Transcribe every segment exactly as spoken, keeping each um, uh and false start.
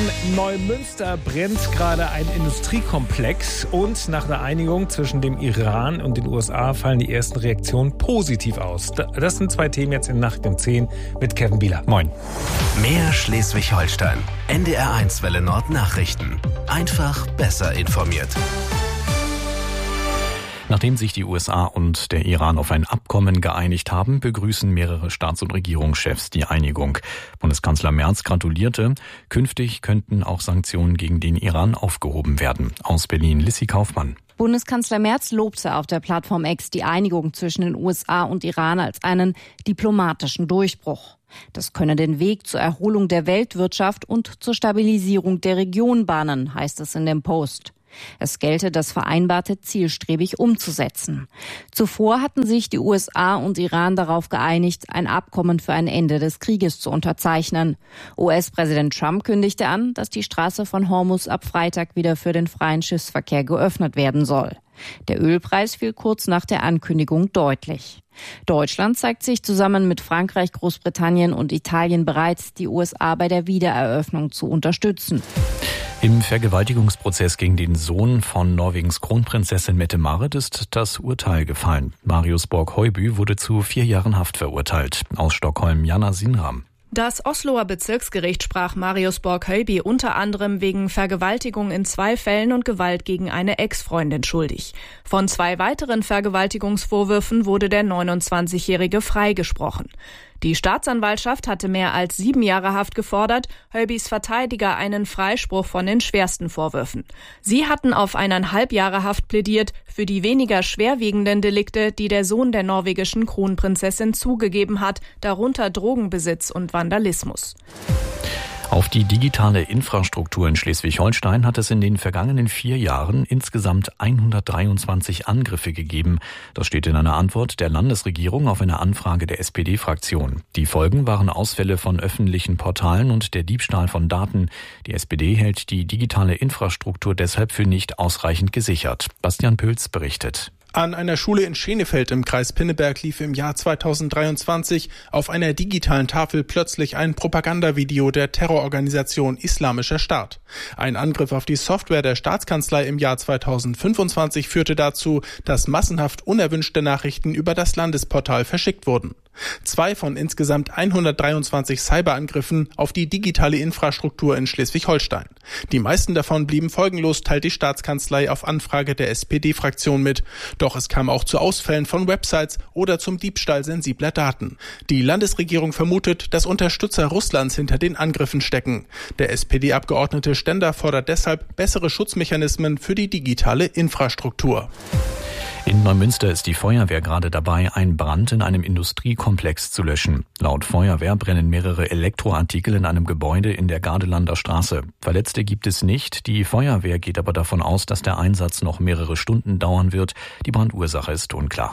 Neumünster brennt gerade ein Industriekomplex und nach einer Einigung zwischen dem Iran und den U S A fallen die ersten Reaktionen positiv aus. Das sind zwei Themen jetzt in Nacht um zehn mit Kevin Bieler. Moin. Mehr Schleswig-Holstein. N D R eins Welle Nord Nachrichten. Einfach besser informiert. Nachdem sich die U S A und der Iran auf ein Abkommen geeinigt haben, begrüßen mehrere Staats- und Regierungschefs die Einigung. Bundeskanzler Merz gratulierte. Künftig könnten auch Sanktionen gegen den Iran aufgehoben werden. Aus Berlin, Lissy Kaufmann. Bundeskanzler Merz lobte auf der Plattform X die Einigung zwischen den U S A und Iran als einen diplomatischen Durchbruch. Das könne den Weg zur Erholung der Weltwirtschaft und zur Stabilisierung der Region bahnen, heißt es in dem Post. Es gelte, das Vereinbarte zielstrebig umzusetzen. Zuvor hatten sich die U S A und Iran darauf geeinigt, ein Abkommen für ein Ende des Krieges zu unterzeichnen. U S-Präsident Trump kündigte an, dass die Straße von Hormuz ab Freitag wieder für den freien Schiffsverkehr geöffnet werden soll. Der Ölpreis fiel kurz nach der Ankündigung deutlich. Deutschland zeigt sich zusammen mit Frankreich, Großbritannien und Italien bereit, die U S A bei der Wiedereröffnung zu unterstützen. Im Vergewaltigungsprozess gegen den Sohn von Norwegens Kronprinzessin Mette-Marit ist das Urteil gefallen. Marius Borg-Heubü wurde zu vier Jahren Haft verurteilt. Aus Stockholm, Jana Sinram. Das Osloer Bezirksgericht sprach Marius Borg-Heubü unter anderem wegen Vergewaltigung in zwei Fällen und Gewalt gegen eine Ex-Freundin schuldig. Von zwei weiteren Vergewaltigungsvorwürfen wurde der neunundzwanzigjährige freigesprochen. Die Staatsanwaltschaft hatte mehr als sieben Jahre Haft gefordert, Heubys Verteidiger einen Freispruch von den schwersten Vorwürfen. Sie hatten auf eineinhalb Jahre Haft plädiert für die weniger schwerwiegenden Delikte, die der Sohn der norwegischen Kronprinzessin zugegeben hat, darunter Drogenbesitz und Vandalismus. Auf die digitale Infrastruktur in Schleswig-Holstein hat es in den vergangenen vier Jahren insgesamt hundertdreiundzwanzig Angriffe gegeben. Das steht in einer Antwort der Landesregierung auf eine Anfrage der S P D-Fraktion. Die Folgen waren Ausfälle von öffentlichen Portalen und der Diebstahl von Daten. Die S P D hält die digitale Infrastruktur deshalb für nicht ausreichend gesichert. Bastian Pülz berichtet. An einer Schule in Schenefeld im Kreis Pinneberg lief im Jahr zweitausenddreiundzwanzig auf einer digitalen Tafel plötzlich ein Propagandavideo der Terrororganisation Islamischer Staat. Ein Angriff auf die Software der Staatskanzlei im Jahr zweitausendfünfundzwanzig führte dazu, dass massenhaft unerwünschte Nachrichten über das Landesportal verschickt wurden. Zwei von insgesamt hundertdreiundzwanzig Cyberangriffen auf die digitale Infrastruktur in Schleswig-Holstein. Die meisten davon blieben folgenlos, teilt die Staatskanzlei auf Anfrage der S P D-Fraktion mit. Doch es kam auch zu Ausfällen von Websites oder zum Diebstahl sensibler Daten. Die Landesregierung vermutet, dass Unterstützer Russlands hinter den Angriffen stecken. Der S P D-Abgeordnete Stender fordert deshalb bessere Schutzmechanismen für die digitale Infrastruktur. In Neumünster ist die Feuerwehr gerade dabei, einen Brand in einem Industriekomplex zu löschen. Laut Feuerwehr brennen mehrere Elektroartikel in einem Gebäude in der Gardelander Straße. Verletzte gibt es nicht. Die Feuerwehr geht aber davon aus, dass der Einsatz noch mehrere Stunden dauern wird. Die Brandursache ist unklar.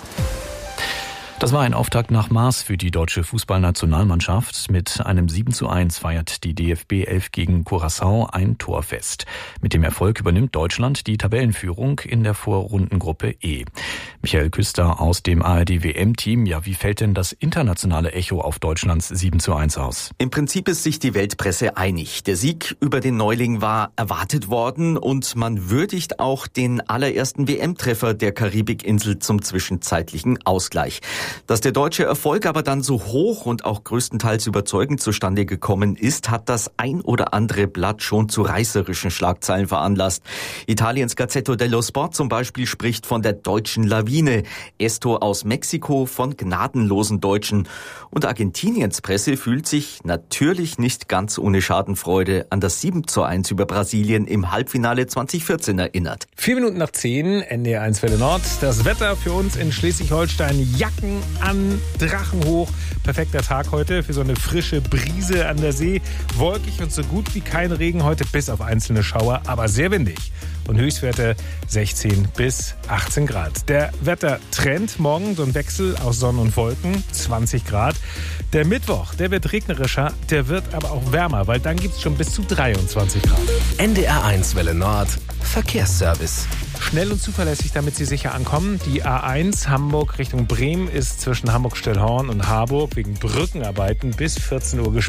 Das war ein Auftakt nach Maß für die deutsche Fußballnationalmannschaft. Mit einem sieben zu eins feiert die D F B elf gegen Curaçao ein Torfest. Mit dem Erfolg übernimmt Deutschland die Tabellenführung in der Vorrundengruppe E. Michael Küster aus dem A R D-W M-Team. Ja, wie fällt denn das internationale Echo auf Deutschlands sieben zu eins aus? Im Prinzip ist sich die Weltpresse einig. Der Sieg über den Neuling war erwartet worden und man würdigt auch den allerersten W M-Treffer der Karibikinsel zum zwischenzeitlichen Ausgleich. Dass der deutsche Erfolg aber dann so hoch und auch größtenteils überzeugend zustande gekommen ist, hat das ein oder andere Blatt schon zu reißerischen Schlagzeilen veranlasst. Italiens Gazzetto dello Sport zum Beispiel spricht von der deutschen Lawine, Esto aus Mexiko von gnadenlosen Deutschen. Und Argentiniens Presse fühlt sich natürlich nicht ganz ohne Schadenfreude an das sieben zu eins über Brasilien im Halbfinale zweitausendvierzehn erinnert. Vier Minuten nach zehn, N D R eins Welle Nord. Das Wetter für uns in Schleswig-Holstein, Jacken an, Drachen hoch. Perfekter Tag heute für so eine frische Brise an der See. Wolkig und so gut wie kein Regen heute, bis auf einzelne Schauer, aber sehr windig. Und Höchstwerte sechzehn bis achtzehn Grad. Der Wettertrend morgen so ein Wechsel aus Sonne und Wolken, zwanzig Grad. Der Mittwoch, der wird regnerischer, der wird aber auch wärmer, weil dann gibt es schon bis zu dreiundzwanzig Grad. N D R eins Welle Nord, Verkehrsservice. Schnell und zuverlässig, damit Sie sicher ankommen. Die A eins Hamburg Richtung Bremen ist zwischen Hamburg-Stellhorn und Harburg wegen Brückenarbeiten bis vierzehn Uhr gesperrt.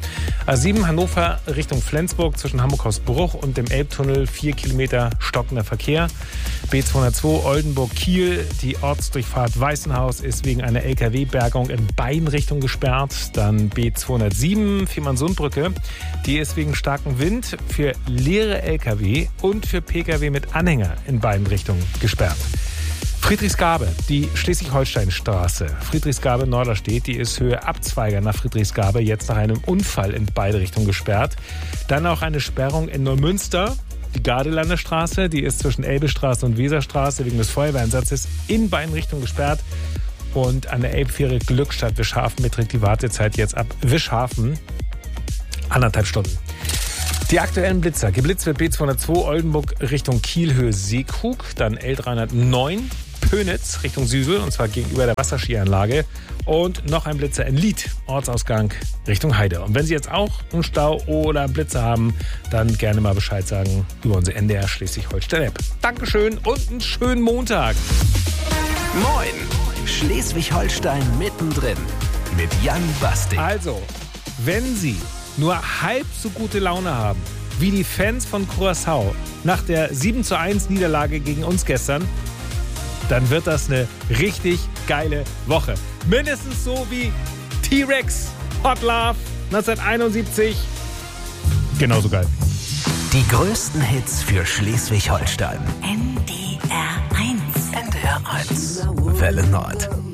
A sieben Hannover Richtung Flensburg zwischen Hamburg-Hausbruch und dem Elbtunnel vier Kilometer stockender Verkehr. B zweihundertzwei Oldenburg-Kiel, die Ortsdurchfahrt Weißenhaus ist wegen einer L K W-Bergung in beiden Richtungen gesperrt. Dann B zweihundertsieben Fehmarnsundbrücke, die ist wegen starkem Wind für leere L K W und für P K W mit Anhänger in beiden Richtungen gesperrt. Friedrichsgabe, die Schleswig-Holstein-Straße, Friedrichsgabe-Norderstedt, die ist Höhe Abzweiger nach Friedrichsgabe, jetzt nach einem Unfall in beide Richtungen gesperrt. Dann auch eine Sperrung in Neumünster, die Gardelander Straße, die ist zwischen Elbestraße und Weserstraße wegen des Feuerwehreinsatzes in beiden Richtungen gesperrt. Und an der Elbfähre Glückstadt-Wischhafen beträgt die Wartezeit jetzt ab Wischhafen anderthalb Stunden. Die aktuellen Blitzer. Geblitzt wird B zweihundertzwei Oldenburg Richtung Kiel, Höhe Seekrug. Dann L dreihundertneun Pönitz Richtung Süsel, und zwar gegenüber der Wasserskianlage. Und noch ein Blitzer in Lied, Ortsausgang Richtung Heide. Und wenn Sie jetzt auch einen Stau oder einen Blitzer haben, dann gerne mal Bescheid sagen über unsere N D R Schleswig-Holstein-App. Dankeschön und einen schönen Montag. Moin, Schleswig-Holstein mittendrin mit Jan Bastik. Also, wenn Sie nur halb so gute Laune haben wie die Fans von Curaçao nach der sieben zu eins Niederlage gegen uns gestern, dann wird das eine richtig geile Woche. Mindestens so wie T-Rex, Hot Love, neunzehnhunderteinundsiebzig. Genauso geil. Die größten Hits für Schleswig-Holstein. N D R eins. N D R eins. Welle Nord.